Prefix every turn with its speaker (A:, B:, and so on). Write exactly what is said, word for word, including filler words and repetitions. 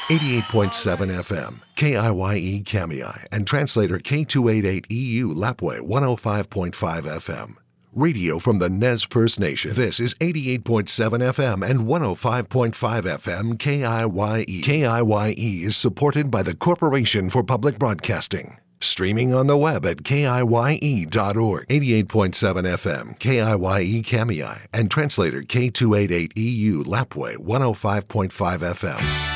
A: eighty-eight point seven F M, K I Y E Kamiai, and translator K two eighty-eight E U Lapwai one oh five point five F M. Radio from the Nez Perce Nation. This is eighty-eight point seven F M and one oh five point five F M K I Y E. K I Y E is supported by the Corporation for Public Broadcasting. Streaming on the web at K I Y E dot org. eighty-eight point seven F M, K I Y E Kamiai, and translator K two eighty-eight E U Lapwai one oh five point five F M.